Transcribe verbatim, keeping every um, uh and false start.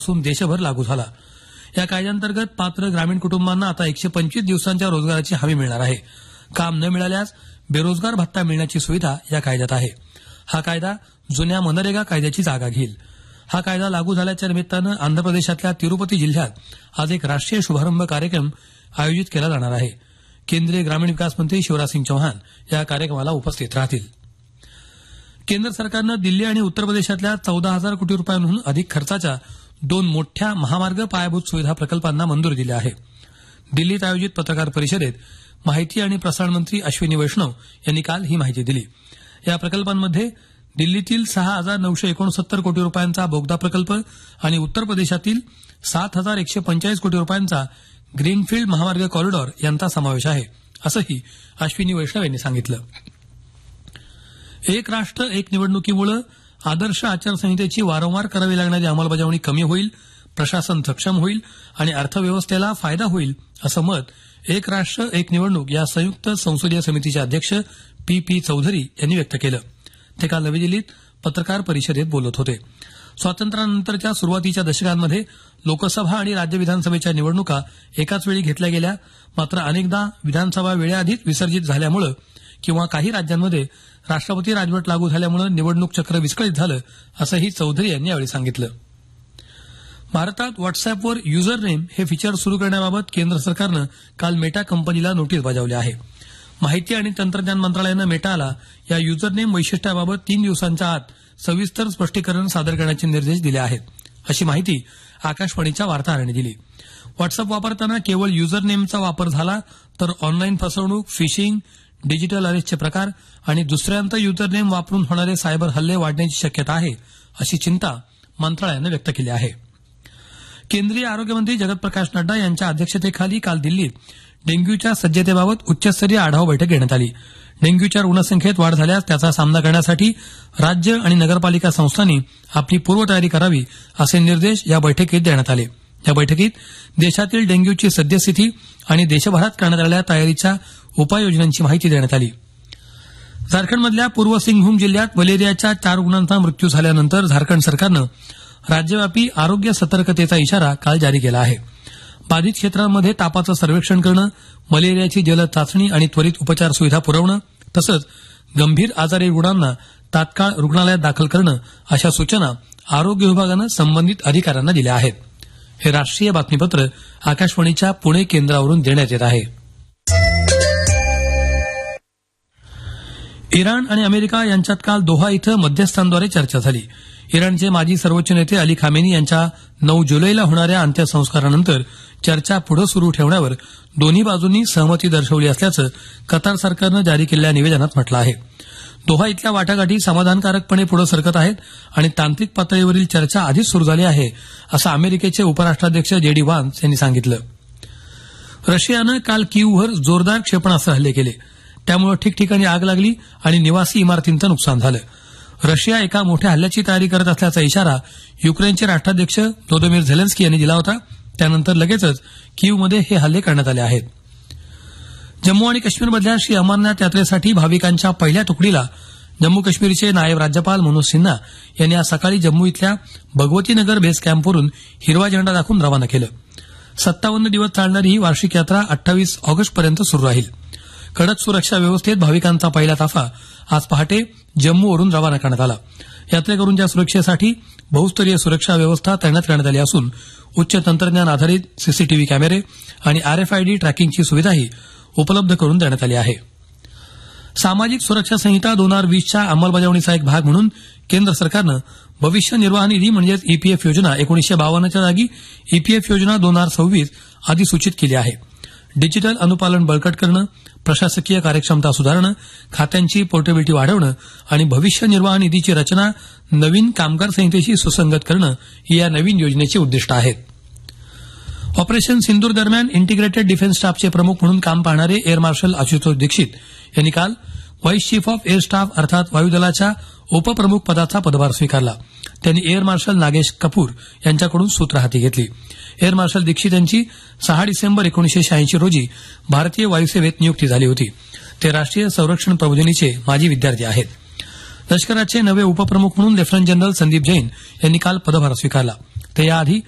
पासून देशभर लागू झाला। या कायद्याअंतर्गत पात्र ग्रामीण कुटुंबांना आता एकशे पंचवीस दिवसांच्या रोजगाराची हमी मिळणार आहे। काम न मिळाल्यास बेरोजगार भत्ता मिळण्याची सुविधा या कायद्यात आहे। हा कायदा जुन्या मनरेगा कायद्याची जागा घेईल। हा कायदा लागू झाल्याच्या निमित्तानं आंध्र प्रदेशातल्या तिरुपती जिल्ह्यात आज एक राष्ट्रीय शुभारंभ कार्यक्रम आयोजित केला जाणार आहे। केंद्रीय ग्रामीण विकास मंत्री शिवराज सिंग चौहान या कार्यक्रमाला उपस्थित राहतील। केंद्र सरकारनं दिल्ली आणि उत्तर प्रदेशातल्या चौदा हजार कोटी रुपयांहून अधिक खर्चाच्या दोन मोठ्या महामार्ग पायाभूत सुविधा प्रकल्पांना मंजुरी दिली आहे। दिल्लीत आयोजित पत्रकार परिषदेत माहिती आणि प्रसारण मंत्री अश्विनी वैष्णव यांनी काल ही माहिती दिली। या प्रकल्पांमध्ये दिल्लीतील सहा हजार नऊशे एकोणसत्तर कोटी रुपयांचा बोगदा प्रकल्प आणि उत्तर प्रदेशातील सात हजार एकशे पंचेचाळीस कोटी रुपयांचा ग्रीनफील्ड महामार्ग कॉरिडॉर यांचा समावेश आहे, असंही अश्विनी वैष्णव यांनी सांगितलं। एक राष्ट्र एक निवडणुकीमुळे आदर्श आचारसंहितेची वारंवार करावी लागणारी अंमलबजावणी कमी होईल, प्रशासन सक्षम होईल आणि अर्थव्यवस्थेला फायदा होईल, असं मत एक राष्ट्र एक निवडणूक या संयुक्त संसदीय समितीचे अध्यक्ष पी पी चौधरी यांनी व्यक्त केलं। ते काल नवी दिल्लीत पत्रकार परिषदेत बोलत होते। स्वातंत्र्यानंतरच्या सुरुवातीच्या दशकांमध्ये लोकसभा आणि राज्य विधानसभेच्या निवडणुका एकाच वेळी घेतल्या गेल्या, मात्र अनेकदा विधानसभा वेळेआधीच विसर्जित झाल्यामुळे किंवा काही राज्यांमध्ये राष्ट्रपती राजवट लागू झाल्यामुळे निवडणूक चक्र विस्कळीत झालं, असंही चौधरी यांनी यावेळी सांगितलं। भारतात व्हॉट्सअॅपवर युजर नेम हे फीचर सुरू करण्याबाबत केंद्र सरकारनं काल मेटा कंपनीला नोटीस बजावली आहे। माहिती आणि तंत्रज्ञान मंत्रालयानं मेटाला या युजर नेम वैशिष्ट्याबाबत तीन दिवसांच्या आत सविस्तर स्पष्टीकरण सादर करण्याचे निर्देश दिले आहेत, अशी माहिती आकाशवाणीच्या वार्ताहरांनी दिली। व्हॉट्सअॅप वापरताना केवळ युजर नेमचा वापर झाला तर ऑनलाईन फसवणूक, फिशिंग, डिजिटल अरेस्टचे प्रकार आणि दुसऱ्यांदा युजर नेम वापरून होणारे सायबर हल्ले वाढण्याची शक्यता आहे, अशी चिंता मंत्रालयानं व्यक्त केली आहे। केंद्रीय आरोग्यमंत्री जगत प्रकाश नड्डा यांच्या अध्यक्षतेखाली काल दिल्लीत डेंग्यूच्या सज्जतेबाबत उच्चस्तरीय आढावा बैठक घेण्यात आली। डेंग्यूच्या रुग्णसंख्येत वाढ झाल्यास त्याचा सामना करण्यासाठी राज्य आणि नगरपालिका संस्थांनी आपली पूर्वतयारी करावी, असे निर्देश या बैठकीत देण्यात आले। या बैठकीत देशातील डेंग्यूची सद्यस्थिती आणि देशभरात करण्यात आलेल्या तयारीच्या उपाययोजनांची माहिती देण्यात आली। झारखंडमधल्या पूर्व सिंगभूम जिल्ह्यात मलेरियाच्या चार रुग्णांचा मृत्यू झाल्यानंतर झारखंड सरकारनं राज्यव्यापी आरोग्य सतर्कतेचा इशारा काल जारी केला आहे। बाधित क्षेत्रांमध्ये तापाचं सर्वेक्षण करणं, मलेरियाची जलद चाचणी आणि त्वरित उपचार सुविधा पुरवणं तसंच गंभीर आजारी रुग्णांना तात्काळ रुग्णालयात दाखल करणं अशा सूचना आरोग्य विभागानं संबंधित अधिकाऱ्यांना दिल्या आहेत। हे राष्ट्रीय बातमीपत्र आकाशवाणीच्या पुणे केंद्रावरून देण्यात येत आहे। इराण आणि अमेरिका यांच्यात काल दोहा इथं मध्यस्थांद्वारे चर्चा झाली। इराणचे माजी सर्वोच्च नेते अली खामेनी यांच्या नऊ जुलैला होणाऱ्या अंत्यसंस्कारानंतर चर्चा पुढे सुरू ठेवण्यावर दोन्ही बाजूंनी सहमती दर्शवली असल्याचं कतार सरकारनं जारी केलेल्या निवेदनात म्हटलं आहे। दोहा इथल्या वाटाघाटी समाधानकारकपणे पुढे सरकत आहेत आणि तांत्रिक पातळीवरील चर्चा आधीच सुरू झाली आहे, असं अमेरिकेचे उपराष्ट्राध्यक्ष जे डी व्हान्स यांनी सांगितलं। रशियानं काल कीव्हवर जोरदार क्षेपणास्त्र हल्ले केले, त्यामुळे ठिकठिकाणी आग लागली आणि निवासी इमारतींचं नुकसान झालं। रशिया एका मोठ्या हल्ल्याची तयारी करत असल्याचा इशारा युक्रेनचे राष्ट्राध्यक्ष व्लोदिमीर झेलेन्स्की यांनी दिला होता। त्यानंतर लगेचच कीव्हमध्ये हे हल्ले करण्यात आले आहेत। जम्मू आणि काश्मीरमधल्या श्री अमरनाथ यात्रेसाठी भाविकांच्या पहिल्या तुकडीला जम्मू काश्मीरचे नायब राज्यपाल मनोज सिन्हा यांनी आज सकाळी जम्मू इथल्या भगवती नगर बेस कॅम्पवरून हिरवा झेंडा दाखवून रवाना केलं। सत्तावन्न दिवस चालणारी ही वार्षिक यात्रा अठ्ठावीस ऑगस्टपर्यंत सुरू राहील। कडक सुरक्षा व्यवस्थेत भाविकांचा पहिला ताफा आज पहाटे जम्मूवरून रवाना करण्यात आला। यात्रेकरूंच्या सुरक्षेसाठी बहुस्तरीय सुरक्षा व्यवस्था तैनात करण्यात आली असून उच्च तंत्रज्ञान आधारित सीसीटीव्ही कॅमेरे आणि आरएफआयडी ट्रॅकिंगची सुविधाही उपलब्ध करून देण्यात आली आहे। सामाजिक सुरक्षा संहिता दोन हजार वीसच्या अंमलबजावणीचा एक भाग म्हणून केंद्र सरकारनं भविष्य निर्वाह निधी म्हणजेच ईपीएफ योजना एकोणीसशे बावन्नच्या जागी ईपीएफ योजना दोन हजार सव्वीस अधिसूचित केली आहे। डिजिटल अनुपालन बळकट करणं, प्रशासकीय कार्यक्षमता सुधारणं, खात्यांची पोर्टेबिलिटी वाढवणं आणि भविष्य निर्वाह निधीची रचना नवीन कामगार संहितेशी सुसंगत करणं ही या नवीन योजनेची उद्दिष्ट आहेत। ऑपरेशन सिंदूर दरम्यान इंटिग्रेटेड डिफेन्स स्टाफचे प्रमुख म्हणून काम पाहणारे एअर मार्शल आशुतोष दीक्षित यांनी काल vice chief of air staff अर्थात वायुदलाच्या उपप्रमुख पदाचा पदभार स्वीकारला। त्यांनी एअर मार्शल नागेश कपूर यांच्याकडून सूत्र हाती घेतली। एअर मार्शल दीक्षित यांची सहा डिसेंबर एकोणीसशे शहाऐंशी रोजी भारतीय वायुसेवेत नियुक्ती झाली होती। ते राष्ट्रीय संरक्षण प्रबोधिनीचे माजी विद्यार्थी आहेत। लष्कराचे नवे उपप्रमुख म्हणून लेफ्टनंट जनरल संदीप जैन यांनी काल पदभार स्वीकारला। ते याआधी